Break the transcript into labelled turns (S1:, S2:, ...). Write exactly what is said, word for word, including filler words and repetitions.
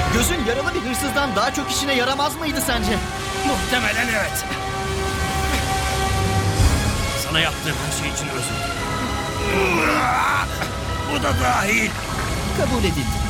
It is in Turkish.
S1: Gözün yaralı bir hırsızdan daha çok işine yaramaz mıydı sence?
S2: Muhtemelen evet. Sana yaptığım her şey için özür dilerim. Bu da dahil.
S1: Kabul edildi.